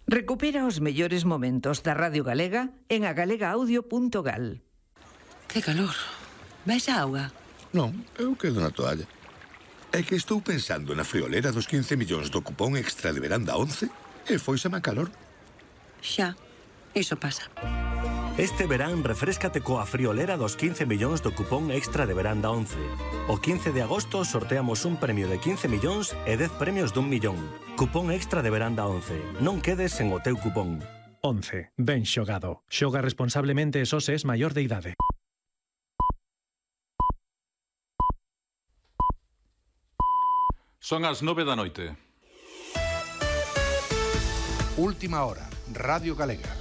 Recupera os mellores momentos da Radio Galega en agalegaudio.gal. Que calor. Vais a auga? Non, eu quedo na toalla. É que estou pensando na friolera dos 15 millóns do cupón extra de verán da 11 e foiseme a calor. Xa, iso pasa. Este verán refréscate coa friolera dos 15 millóns do cupón extra de verán da 11. O 15 de agosto sorteamos un premio de 15 millóns e 10 premios d'1 millón. Cupón extra de verán da 11. Non quedes sen o teu cupón. 11. Ben xogado. Xoga responsablemente e só se es maior de idade. Son as 9 da noite. Última hora, Radio Galega.